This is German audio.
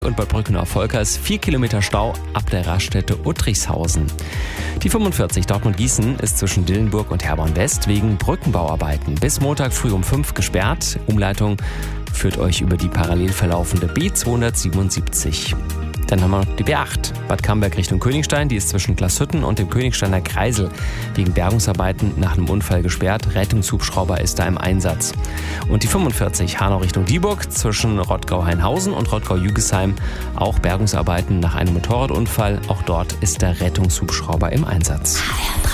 Und bei Brückenau-Volkers 4 Kilometer Stau ab der Raststätte Uttrichshausen. Die 45 Dortmund-Gießen ist zwischen Dillenburg und Herborn West wegen Brückenbauarbeiten bis Montag früh um 5 gesperrt. Umleitung führt euch über die parallel verlaufende B277. Dann haben wir noch die B8, Bad Camberg Richtung Königstein. Die ist zwischen Glashütten und dem Königsteiner Kreisel wegen Bergungsarbeiten nach einem Unfall gesperrt. Rettungshubschrauber ist da im Einsatz. Und die 45 Hanau Richtung Dieburg zwischen Rottgau-Hainhausen und Rottgau-Jügesheim. Auch Bergungsarbeiten nach einem Motorradunfall. Auch dort ist der Rettungshubschrauber im Einsatz.